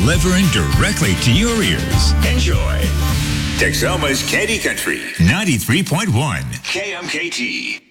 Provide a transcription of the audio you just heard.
delivering directly to your ears. Enjoy. Texoma's Candy Country. 93.1 KMKT.